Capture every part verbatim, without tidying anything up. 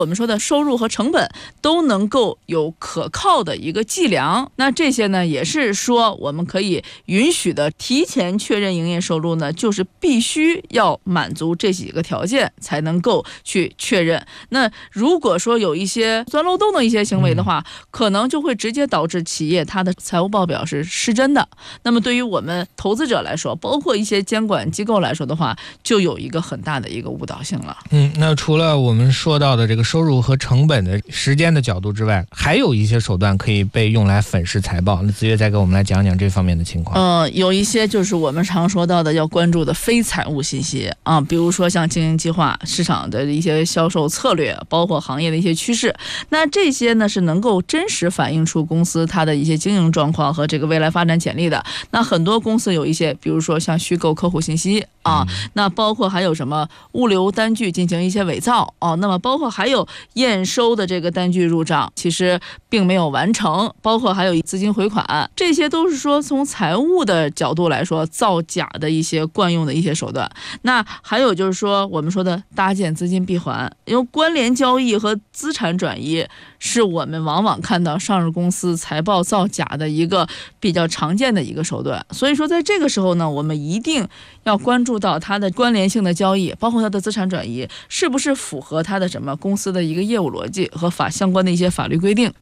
我们说的收入和成本都能够有可靠的一个计量。那这些呢，也是说我们可以允许的提前确认营业收入呢，就是必须要满足这几个条件才能够去确认。那如果说有一些钻漏洞的一些行为的话，可能就会直接导致企业它的财务报表是失真的。那么对于我们投资者来说，包括一些监管机构来说的话，就有一个很大的一个误导性了。 嗯，那除了我们说到的这个收入和成本的时间的角度之外，还有一些手段可以被用来粉饰财报。那子越再给我们来讲讲这方面的情况。 呃，有一些就是我们常说到的要关注的非财务信息啊，比如说像经营计划、市场的一些销售策略，包括行业的一些趋势。那这些呢是能够真实反映出公司它的一些经营状况和这个未来发展潜力的。那很多公司有一些，比如说像虚构客户信息啊，那包括还有什么物流单据进行一些伪造啊，那么包括还有验收的这个单据入账其实并没有完成，包括还有资金回款，这些都是说从财务的角度来说造假的一些惯用的一些手段。那还有就是说我们说的搭建资金闭环，因为关联交易和资产转移是我们往往看到上市公司财报造假的一个比较常见的一个手段。所以说在这个时候呢，我们一定要关注到它的关联性的交易，包括它的资产转移是不是符合它的什么公司的一个业务逻辑和法相关的一些法律规定。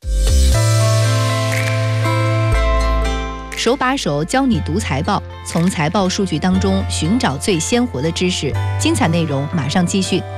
手把手教你读财报，从财报数据当中寻找最鲜活的知识。精彩内容马上继续。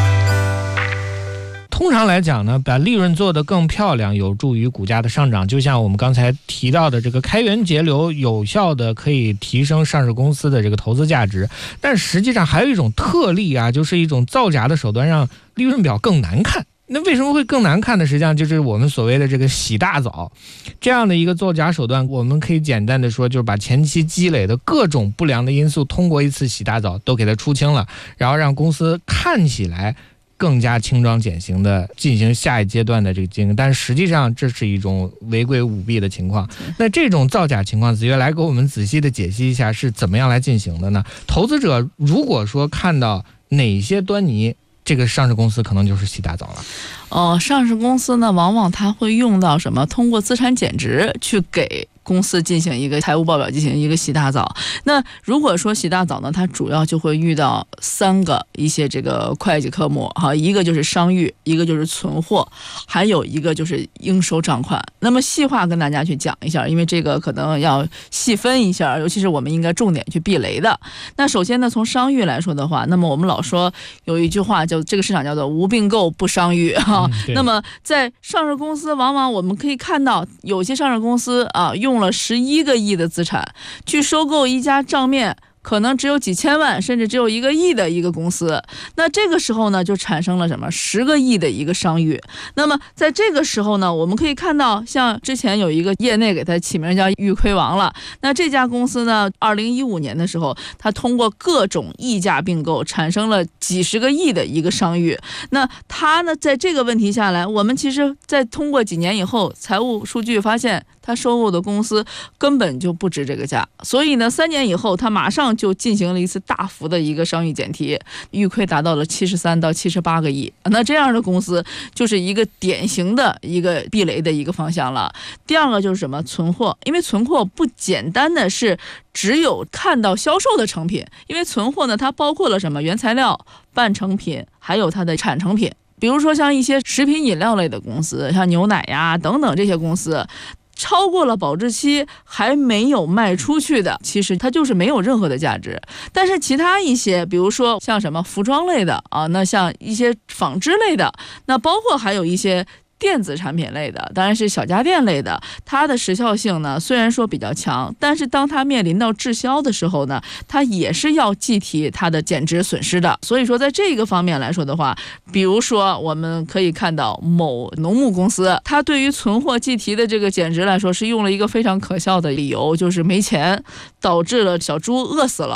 通常来讲呢，把利润做得更漂亮，有助于股价的上涨。就像我们刚才提到的，这个开源节流，有效的可以提升上市公司的这个投资价值。但实际上还有一种特例啊，就是一种造假的手段，让利润表更难看。那为什么会更难看呢？实际上就是我们所谓的这个洗大澡这样的一个造假手段。我们可以简单的说，就是把前期积累的各种不良的因素通过一次洗大澡都给它出清了，然后让公司看起来更加轻装简行的进行下一阶段的这个经营，但实际上这是一种违规舞弊的情况。那这种造假情况，子越来给我们仔细的解析一下是怎么样来进行的呢？投资者如果说看到哪些端倪，这个上市公司可能就是洗大澡了。 哦，上市公司呢，往往它会用到什么？通过资产减值去给公司进行一个财务报表进行一个洗大澡。那如果说洗大澡呢，它主要就会遇到三个一些这个会计科目哈，一个就是商誉，一个就是存货，还有一个就是应收账款。那么细化跟大家去讲一下，因为这个可能要细分一下，尤其是我们应该重点去避雷的。那首先呢，从商誉来说的话，那么我们老说有一句话叫这个市场叫做无并购不商誉哈、嗯。那么在上市公司，往往我们可以看到有些上市公司啊用用了十一个亿的资产去收购一家账面可能只有几千万甚至只有一个亿的一个公司，那这个时候呢就产生了什么十个亿的一个商誉。那么在这个时候呢，我们可以看到像之前有一个业内给它起名叫玉亏王了。那这家公司呢二零一五年的时候，它通过各种溢价并购产生了几十个亿的一个商誉。那它呢在这个问题下来，我们其实在通过几年以后财务数据发现它收购的公司根本就不值这个价，所以呢三年以后它马上就进行了一次大幅的一个商誉减提，预亏达到了七十三到七十八个亿。那这样的公司就是一个典型的一个避雷的一个方向了。第二个就是什么？存货。因为存货不简单的是只有看到销售的成品，因为存货呢它包括了什么？原材料、半成品还有它的产成品。比如说像一些食品饮料类的公司，像牛奶呀等等这些公司，超过了保质期还没有卖出去的，其实它就是没有任何的价值。但是其他一些比如说像什么服装类的啊，那像一些纺织类的，那包括还有一些电子产品类的，当然是小家电类的，它的时效性呢虽然说比较强，但是当它面临到滞销的时候呢，它也是要计提它的减值损失的。所以说在这个方面来说的话，比如说我们可以看到某农牧公司，它对于存货计提的这个减值来说是用了一个非常可笑的理由，就是没钱导致了小猪饿死了。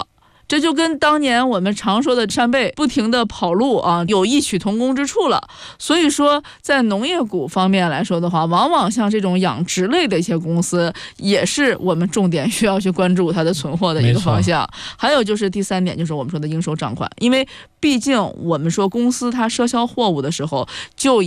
这就跟当年我们常说的扇贝不停地跑路啊，有异曲同工之处了。所以说在农业股方面来说的话，往往像这种养殖类的一些公司也是我们重点需要去关注它的存货的一个方向。还有就是第三点，就是我们说的应收账款，因为毕竟我们说公司它赊销货物的时候就